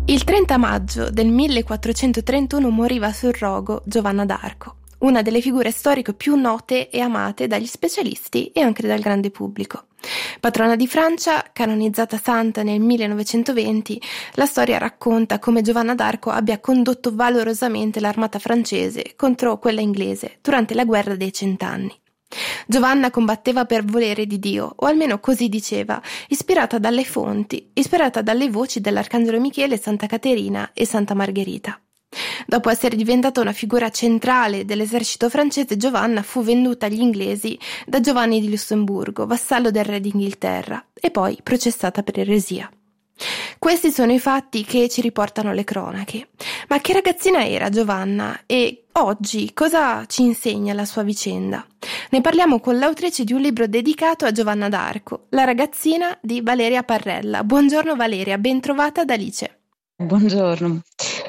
Il 30 maggio del 1431 moriva sul rogo Giovanna d'Arco, una delle figure storiche più note e amate dagli specialisti e anche dal grande pubblico. Patrona di Francia, canonizzata santa nel 1920, la storia racconta come Giovanna d'Arco abbia condotto valorosamente l'armata francese contro quella inglese durante la guerra dei Cent'anni. Giovanna combatteva per volere di Dio, o almeno così diceva, ispirata dalle fonti, ispirata dalle voci dell'Arcangelo Michele, Santa Caterina e Santa Margherita. Dopo essere diventata una figura centrale dell'esercito francese, Giovanna fu venduta agli inglesi da Giovanni di Lussemburgo, vassallo del re d'Inghilterra, e poi processata per eresia. Questi sono i fatti che ci riportano le cronache. Ma che ragazzina era Giovanna e oggi cosa ci insegna la sua vicenda? Ne parliamo con l'autrice di un libro dedicato a Giovanna d'Arco, la ragazzina di Valeria Parrella. Buongiorno Valeria, ben trovata da Alice. Buongiorno.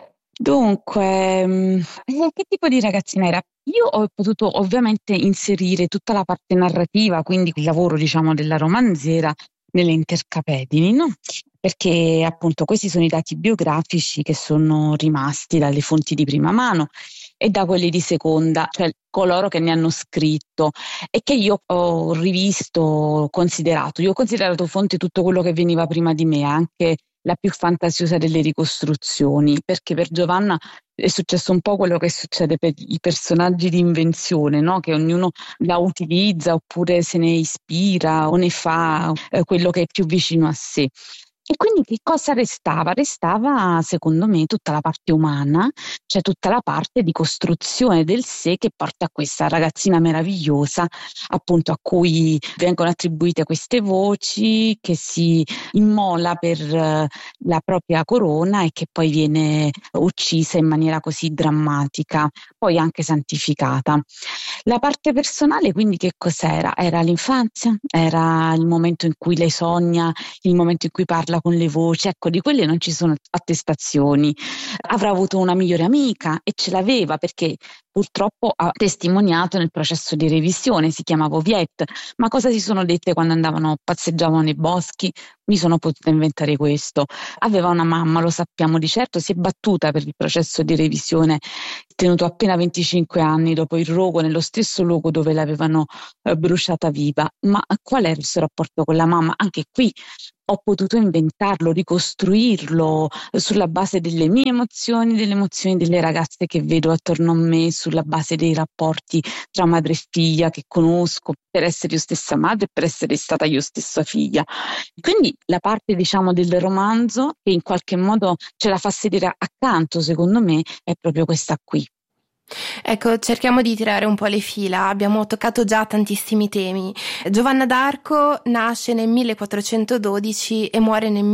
Dunque, che tipo di ragazzina era? Io ho potuto ovviamente inserire tutta la parte narrativa, quindi il lavoro, della romanziera nelle intercapedini, no? Perché appunto questi sono i dati biografici che sono rimasti dalle fonti di prima mano e da quelli di seconda, cioè coloro che ne hanno scritto e che io ho rivisto, considerato. Io ho considerato fonte tutto quello che veniva prima di me, anche la più fantasiosa delle ricostruzioni, perché per Giovanna è successo un po' quello che succede per i personaggi di invenzione, no? Che ognuno la utilizza oppure se ne ispira o ne fa quello che è più vicino a sé. E quindi che cosa restava? Restava, secondo me, tutta la parte umana, cioè tutta la parte di costruzione del sé che porta a questa ragazzina meravigliosa, appunto a cui vengono attribuite queste voci, che si immola per la propria corona e che poi viene uccisa in maniera così drammatica, poi anche santificata. La parte personale, quindi, che cos'era? Era l'infanzia? Era il momento in cui lei sogna, il momento in cui parla con le voci? Ecco, di quelle non ci sono attestazioni. Avrà avuto una migliore amica e ce l'aveva perché purtroppo ha testimoniato nel processo di revisione, si chiamava Oviette, ma cosa si sono dette quando passeggiavano nei boschi? Mi sono potuta inventare questo. Aveva una mamma, lo sappiamo di certo, si è battuta per il processo di revisione tenuto appena 25 anni dopo il rogo, nello stesso luogo dove l'avevano bruciata viva. Ma qual è il suo rapporto con la mamma? Anche qui ho potuto inventarlo, ricostruirlo sulla base delle mie emozioni, delle emozioni delle ragazze che vedo attorno a me, sulla base dei rapporti tra madre e figlia che conosco per essere io stessa madre e per essere stata io stessa figlia. Quindi la parte, del romanzo che in qualche modo ce la fa sedere accanto, secondo me, è proprio questa qui. Ecco, cerchiamo di tirare un po' le fila, abbiamo toccato già tantissimi temi. Giovanna d'Arco nasce nel 1412 e muore nel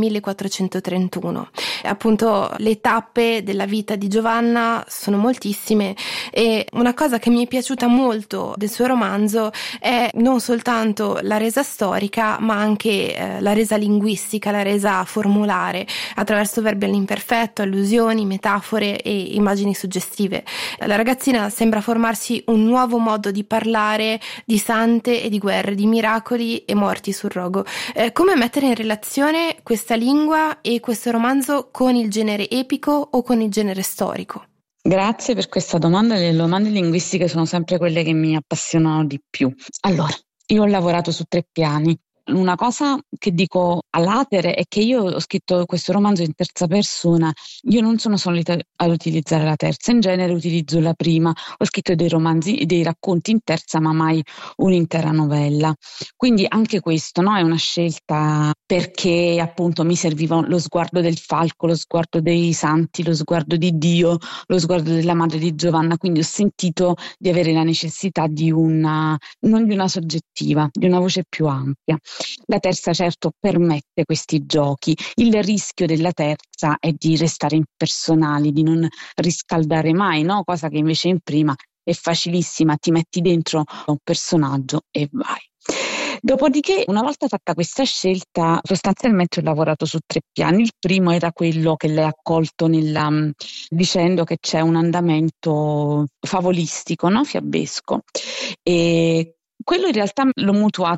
1431. Appunto, le tappe della vita di Giovanna sono moltissime e una cosa che mi è piaciuta molto del suo romanzo è non soltanto la resa storica, ma anche la resa linguistica, la resa formulare, attraverso verbi all'imperfetto, allusioni, metafore e immagini suggestive. La ragazzina sembra formarsi un nuovo modo di parlare di sante e di guerre, di miracoli e morti sul rogo. Come mettere in relazione questa lingua e questo romanzo con il genere epico o con il genere storico? Grazie per questa domanda. Le domande linguistiche sono sempre quelle che mi appassionano di più. Allora, io ho lavorato su 3 piani. Una cosa che dico a latere è che io ho scritto questo romanzo in terza persona. Io non sono solita ad utilizzare la terza, in genere utilizzo la prima. Ho scritto dei romanzi, dei racconti in terza, ma mai un'intera novella. Quindi anche questo, no, è una scelta perché appunto mi serviva lo sguardo del falco, lo sguardo dei santi, lo sguardo di Dio, lo sguardo della madre di Giovanna. Quindi ho sentito di avere la necessità non di una soggettiva, di una voce più ampia. La terza certo permette questi giochi. Il rischio della terza è di restare impersonali, di non riscaldare mai, no? Cosa che invece in prima è facilissima, ti metti dentro un personaggio e vai. Dopodiché, una volta fatta questa scelta, sostanzialmente ho lavorato su 3 piani. Il primo era quello che lei ha colto dicendo che c'è un andamento favolistico, no? Fiabesco. E quello in realtà l'ho mutuato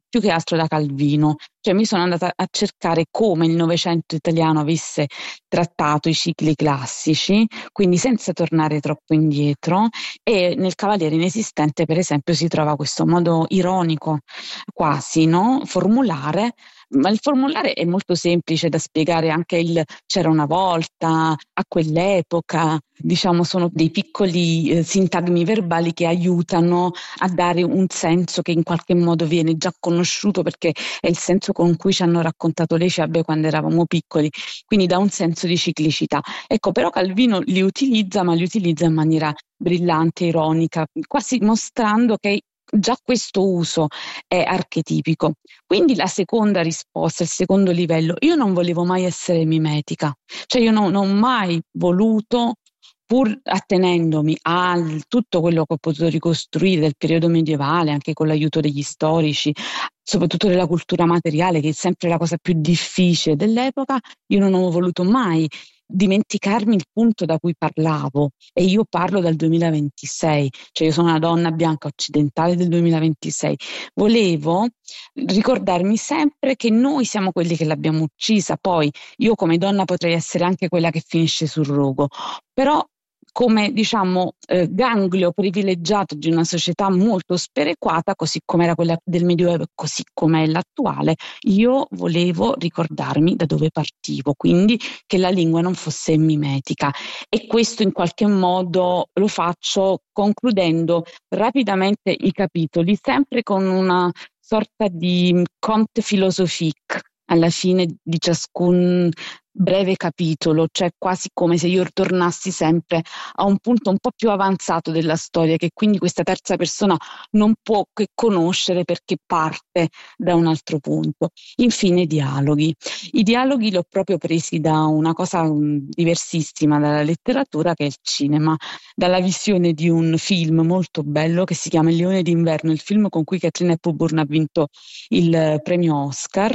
più che altro da Calvino, cioè mi sono andata a cercare come il Novecento italiano avesse trattato i cicli classici, quindi senza tornare troppo indietro, e nel Cavaliere Inesistente, per esempio, si trova questo modo ironico quasi, no? Formulare, ma il formulare è molto semplice da spiegare, anche il c'era una volta, a quell'epoca, diciamo, sono dei piccoli sintagmi verbali che aiutano a dare un senso che in qualche modo viene già conosciuto perché è il senso con cui ci hanno raccontato le fiabe quando eravamo piccoli, quindi dà un senso di ciclicità. Ecco, però Calvino li utilizza, ma li utilizza in maniera brillante, ironica, quasi mostrando che già questo uso è archetipico. Quindi la seconda risposta, il secondo livello, io non volevo mai essere mimetica, cioè io non ho mai voluto, pur attenendomi a tutto quello che ho potuto ricostruire del periodo medievale, anche con l'aiuto degli storici, soprattutto della cultura materiale, che è sempre la cosa più difficile dell'epoca, io non ho voluto mai dimenticarmi il punto da cui parlavo, e io parlo dal 2026, cioè io sono una donna bianca occidentale del 2026. Volevo ricordarmi sempre che noi siamo quelli che l'abbiamo uccisa, poi io come donna potrei essere anche quella che finisce sul rogo, però come diciamo ganglio privilegiato di una società molto sperequata, così come era quella del Medioevo e così come è l'attuale, io volevo ricordarmi da dove partivo, quindi che la lingua non fosse mimetica, e questo in qualche modo lo faccio concludendo rapidamente i capitoli, sempre con una sorta di conte philosophique alla fine di ciascun breve capitolo, cioè quasi come se io tornassi sempre a un punto un po' più avanzato della storia, che quindi questa terza persona non può che conoscere perché parte da un altro punto. Infine, dialoghi. I dialoghi li ho proprio presi da una cosa diversissima dalla letteratura, che è il cinema, dalla visione di un film molto bello che si chiama Il Leone d'inverno, il film con cui Katharine Hepburn ha vinto il premio Oscar,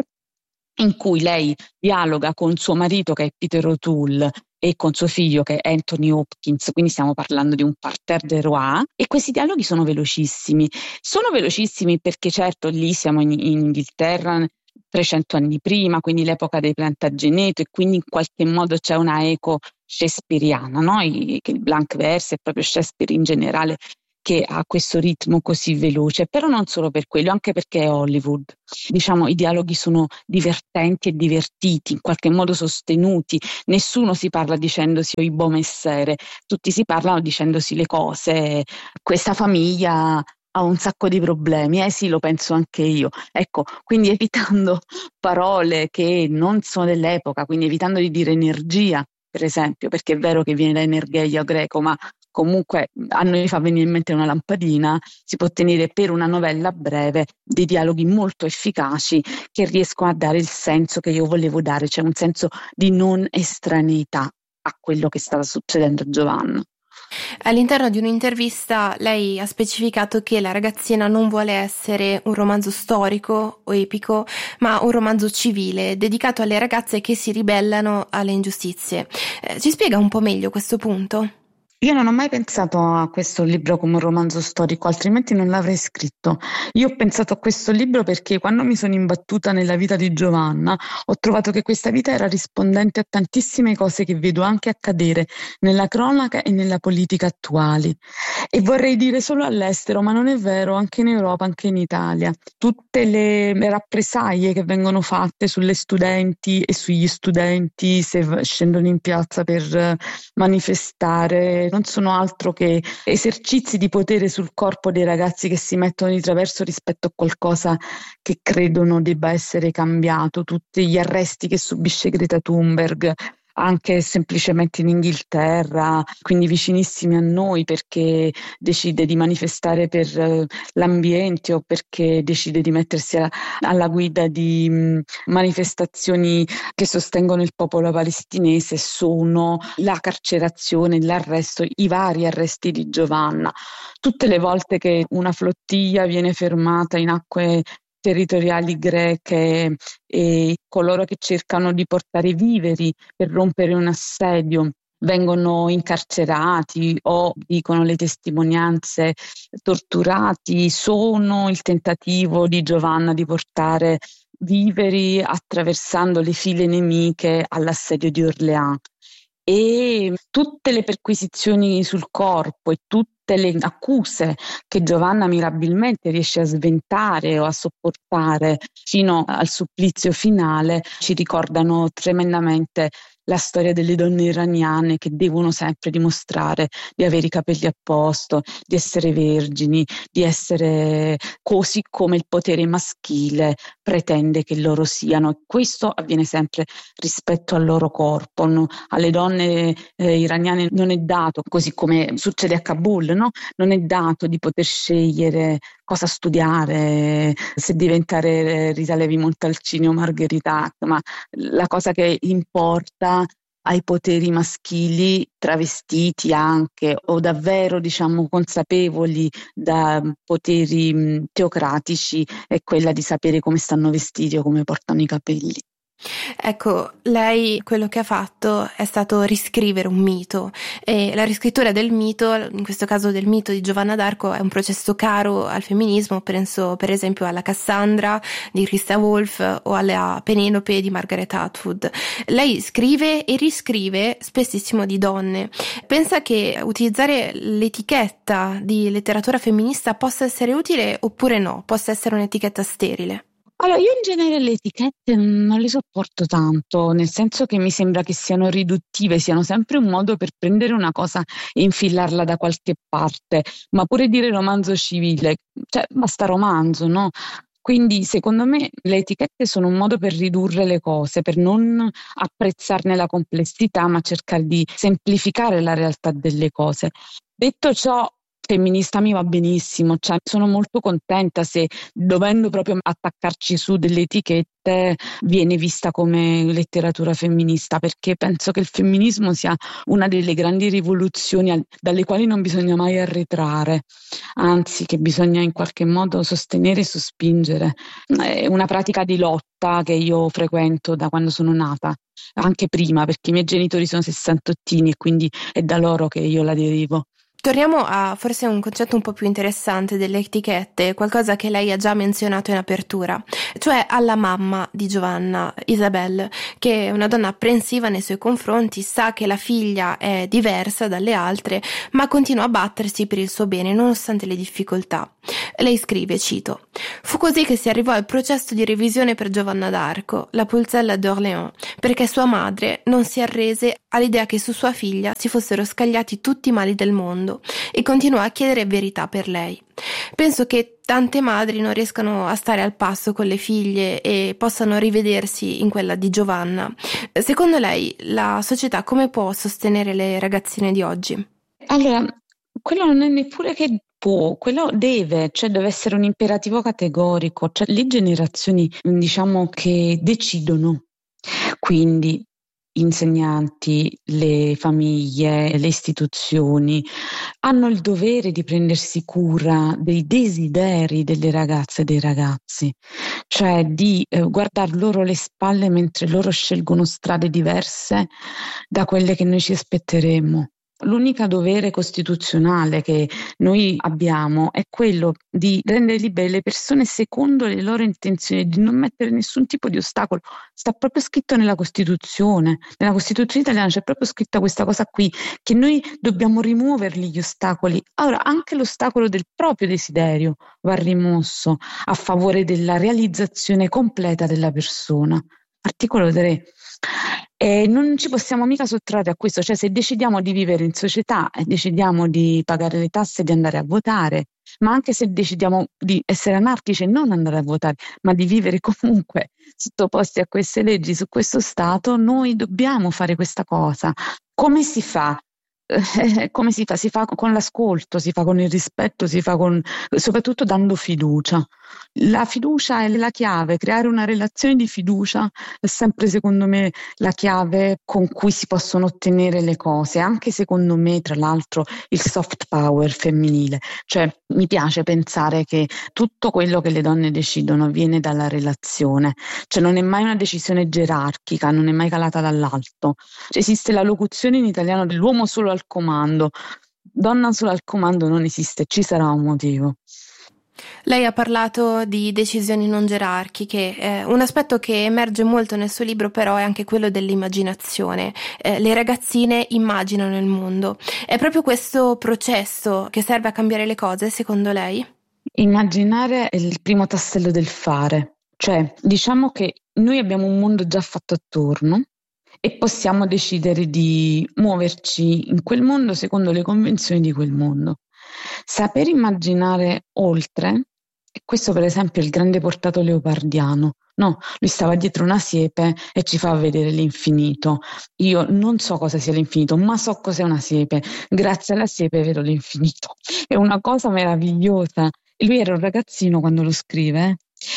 in cui lei dialoga con suo marito che è Peter O'Toole e con suo figlio che è Anthony Hopkins, quindi stiamo parlando di un parterre de roi, e questi dialoghi sono velocissimi. Sono velocissimi perché certo lì siamo in Inghilterra 300 anni prima, quindi l'epoca dei Plantageneto, e quindi in qualche modo c'è una eco shakespeariana, no? Che il blank verse e proprio Shakespeare in generale che ha questo ritmo così veloce, però non solo per quello, anche perché è Hollywood. Diciamo, i dialoghi sono divertenti e divertiti, in qualche modo sostenuti, nessuno si parla dicendosi oi bo messere, tutti si parlano dicendosi le cose, questa famiglia ha un sacco di problemi, sì, lo penso anche io. Ecco, quindi evitando parole che non sono dell'epoca, quindi evitando di dire energia, per esempio, perché è vero che viene da energeia greco, ma comunque a noi fa venire in mente una lampadina, si può ottenere per una novella breve dei dialoghi molto efficaci che riescono a dare il senso che io volevo dare, cioè un senso di non estraneità a quello che stava succedendo a Giovanna. All'interno di un'intervista lei ha specificato che La ragazzina non vuole essere un romanzo storico o epico, ma un romanzo civile, dedicato alle ragazze che si ribellano alle ingiustizie. Ci spiega un po' meglio questo punto? Io non ho mai pensato a questo libro come un romanzo storico, altrimenti non l'avrei scritto. Io ho pensato a questo libro perché quando mi sono imbattuta nella vita di Giovanna, ho trovato che questa vita era rispondente a tantissime cose che vedo anche accadere nella cronaca e nella politica attuali. E vorrei dire solo all'estero, ma non è vero, anche in Europa, anche in Italia. Tutte le rappresaglie che vengono fatte sulle studenti e sugli studenti se scendono in piazza per manifestare non sono altro che esercizi di potere sul corpo dei ragazzi che si mettono di traverso rispetto a qualcosa che credono debba essere cambiato. Tutti gli arresti che subisce Greta Thunberg, anche semplicemente in Inghilterra, quindi vicinissimi a noi, perché decide di manifestare per l'ambiente o perché decide di mettersi alla guida di manifestazioni che sostengono il popolo palestinese, sono la carcerazione, l'arresto, i vari arresti di Giovanna. Tutte le volte che una flottiglia viene fermata in acque territoriali greche e coloro che cercano di portare viveri per rompere un assedio vengono incarcerati o, dicono le testimonianze, torturati, sono il tentativo di Giovanna di portare viveri attraversando le file nemiche all'assedio di Orléans. E tutte le perquisizioni sul corpo e tutte le accuse che Giovanna mirabilmente riesce a sventare o a sopportare fino al supplizio finale ci ricordano tremendamente la storia delle donne iraniane che devono sempre dimostrare di avere i capelli a posto, di essere vergini, di essere così come il potere maschile pretende che loro siano. Questo avviene sempre rispetto al loro corpo, no? Alle donne iraniane non è dato, così come succede a Kabul, no? Non è dato di poter scegliere cosa studiare, se diventare Rita Levi-Montalcini o Margherita Hack, ma la cosa che importa ai poteri maschili travestiti anche o davvero diciamo consapevoli da poteri teocratici è quella di sapere come stanno vestiti o come portano i capelli. Ecco, lei quello che ha fatto è stato riscrivere un mito e la riscrittura del mito, in questo caso del mito di Giovanna d'Arco, è un processo caro al femminismo, penso per esempio alla Cassandra di Christa Wolf o alla Penelope di Margaret Atwood. Lei scrive e riscrive spessissimo di donne. Pensa che utilizzare l'etichetta di letteratura femminista possa essere utile oppure no? Possa essere un'etichetta sterile? Allora, io in genere le etichette non le sopporto tanto, nel senso che mi sembra che siano riduttive, siano sempre un modo per prendere una cosa e infilarla da qualche parte, ma pure dire romanzo civile, cioè basta romanzo, no? Quindi secondo me le etichette sono un modo per ridurre le cose, per non apprezzarne la complessità, ma cercare di semplificare la realtà delle cose. Detto ciò, femminista mi va benissimo, cioè sono molto contenta se dovendo proprio attaccarci su delle etichette viene vista come letteratura femminista, perché penso che il femminismo sia una delle grandi rivoluzioni dalle quali non bisogna mai arretrare, anzi che bisogna in qualche modo sostenere e sospingere. È una pratica di lotta che io frequento da quando sono nata, anche prima, perché i miei genitori sono sessantottini e quindi è da loro che io la derivo. Torniamo a forse un concetto un po' più interessante delle etichette, qualcosa che lei ha già menzionato in apertura, cioè alla mamma di Giovanna, Isabelle, che è una donna apprensiva nei suoi confronti, sa che la figlia è diversa dalle altre, ma continua a battersi per il suo bene nonostante le difficoltà. Lei scrive, cito: «Fu così che si arrivò al processo di revisione per Giovanna d'Arco, la Pulzella d'Orléans, perché sua madre non si arrese all'idea che su sua figlia si fossero scagliati tutti i mali del mondo e continuò a chiedere verità per lei. Penso che tante madri non riescano a stare al passo con le figlie e possano rivedersi in quella di Giovanna. Secondo lei la società come può sostenere le ragazzine di oggi?» Allora, quello non è neppure che può, quello deve, cioè deve essere un imperativo categorico, cioè le generazioni diciamo che decidono, quindi insegnanti, le famiglie, le istituzioni hanno il dovere di prendersi cura dei desideri delle ragazze e dei ragazzi, cioè di guardar loro le spalle mentre loro scelgono strade diverse da quelle che noi ci aspetteremmo. L'unico dovere costituzionale che noi abbiamo è quello di rendere libere le persone secondo le loro intenzioni, di non mettere nessun tipo di ostacolo. Sta proprio scritto nella Costituzione italiana c'è proprio scritta questa cosa qui, che noi dobbiamo rimuoverli gli ostacoli. Allora, anche l'ostacolo del proprio desiderio va rimosso a favore della realizzazione completa della persona. Articolo 3. E non ci possiamo mica sottrarre a questo, cioè se decidiamo di vivere in società e decidiamo di pagare le tasse e di andare a votare, ma anche se decidiamo di essere anarchici e non andare a votare, ma di vivere comunque sottoposti a queste leggi, su questo Stato, noi dobbiamo fare questa cosa. Come si fa? Come si fa? Si fa con l'ascolto, si fa con il rispetto, si fa soprattutto dando fiducia. La fiducia è la chiave, creare una relazione di fiducia è sempre secondo me la chiave con cui si possono ottenere le cose, anche secondo me tra l'altro il soft power femminile, cioè mi piace pensare che tutto quello che le donne decidono viene dalla relazione, cioè non è mai una decisione gerarchica, non è mai calata dall'alto. Esiste la locuzione in italiano dell'uomo solo al comando, donna solo al comando non esiste, ci sarà un motivo. Lei ha parlato di decisioni non gerarchiche, un aspetto che emerge molto nel suo libro però è anche quello dell'immaginazione. Le ragazzine immaginano il mondo. È proprio questo processo che serve a cambiare le cose, secondo lei? Immaginare è il primo tassello del fare, cioè diciamo che noi abbiamo un mondo già fatto attorno e possiamo decidere di muoverci in quel mondo secondo le convenzioni di quel mondo. Saper immaginare oltre, e questo per esempio è il grande portato leopardiano, no? Lui stava dietro una siepe e ci fa vedere l'infinito. Io non so cosa sia l'infinito, ma so cos'è una siepe. Grazie alla siepe vedo l'infinito. È una cosa meravigliosa. E lui era un ragazzino quando lo scrive.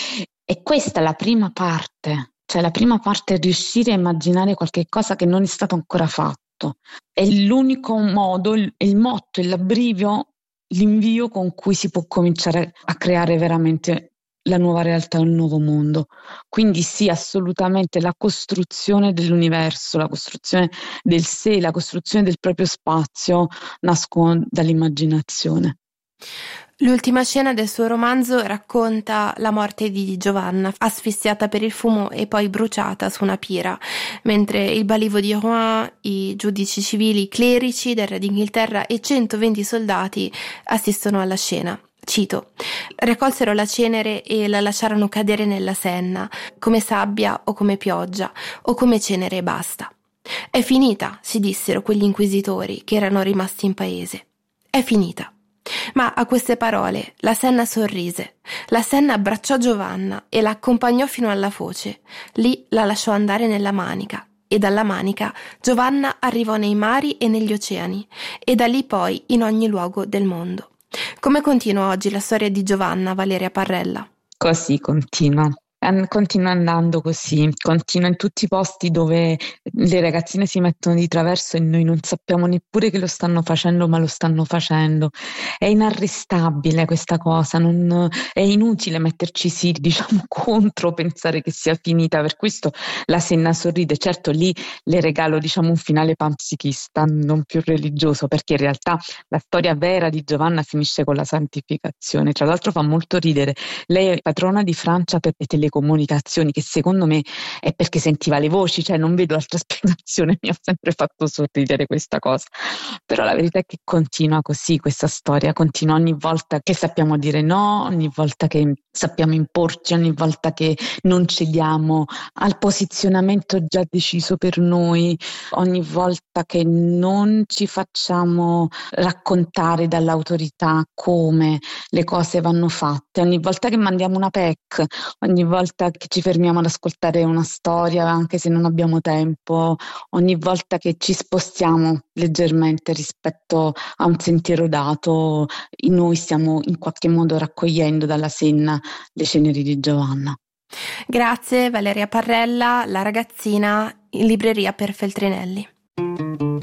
E questa è la prima parte, cioè la prima parte è riuscire a immaginare qualche cosa che non è stato ancora fatto. È l'unico modo, il motto, l'abbrivio, l'invio con cui si può cominciare a creare veramente la nuova realtà, il nuovo mondo. Quindi sì, assolutamente la costruzione dell'universo, la costruzione del sé, la costruzione del proprio spazio nascono dall'immaginazione. L'ultima scena del suo romanzo racconta la morte di Giovanna, asfissiata per il fumo e poi bruciata su una pira, mentre il balivo di Rouen, i giudici civili, i clerici del re d'Inghilterra e 120 soldati assistono alla scena. Cito: raccolsero la cenere e la lasciarono cadere nella Senna, come sabbia o come pioggia, o come cenere e basta. È finita, si dissero quegli inquisitori che erano rimasti in paese. È finita. Ma a queste parole la Senna sorrise. La Senna abbracciò Giovanna e la accompagnò fino alla foce. Lì la lasciò andare nella Manica e dalla Manica Giovanna arrivò nei mari e negli oceani e da lì poi in ogni luogo del mondo. Come continua oggi la storia di Giovanna, Valeria Parrella? Così continua. Continua andando così, continua in tutti i posti dove le ragazzine si mettono di traverso e noi non sappiamo neppure che lo stanno facendo, ma lo stanno facendo. È inarrestabile questa cosa, è inutile metterci sì, diciamo, contro, pensare che sia finita. Per questo la Senna sorride. Certo, lì le regalo, diciamo, un finale panpsichista, non più religioso, perché in realtà la storia vera di Giovanna finisce con la santificazione. Tra l'altro fa molto ridere. Lei è patrona di Francia per le telecomunicazioni, che secondo me è perché sentiva le voci, cioè non vedo altra spiegazione, mi ha sempre fatto sorridere questa cosa. Però la verità è che continua così questa storia, continua ogni volta che sappiamo dire no, ogni volta che sappiamo imporci, ogni volta che non cediamo al posizionamento già deciso per noi, ogni volta che non ci facciamo raccontare dall'autorità come le cose vanno fatte, ogni volta che mandiamo una PEC, ogni volta che ci fermiamo ad ascoltare una storia anche se non abbiamo tempo, ogni volta che ci spostiamo leggermente rispetto a un sentiero dato, noi stiamo in qualche modo raccogliendo dalla Senna le ceneri di Giovanna. Grazie Valeria Parrella, La ragazzina, in libreria per Feltrinelli.